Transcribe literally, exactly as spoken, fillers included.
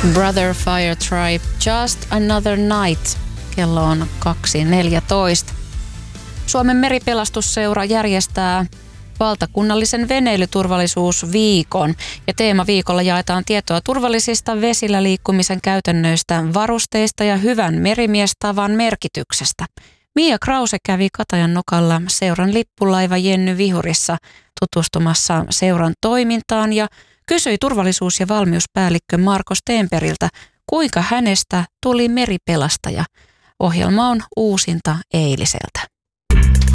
Brother Fire Tribe, Just Another Night. Kello on kaksi neljätoista. Suomen meripelastusseura järjestää valtakunnallisen veneilyturvallisuusviikon ja teemaviikolla jaetaan tietoa turvallisista vesillä liikkumisen käytännöistä, varusteista ja hyvän merimiestavan merkityksestä. Mia Krause kävi Katajan nokalla seuran lippulaiva Jenny Vihurissa tutustumassa seuran toimintaan ja kysyi turvallisuus- ja valmiuspäällikkö Marko Stenperiltä, kuinka hänestä tuli meripelastaja. Ohjelma on uusinta eiliseltä.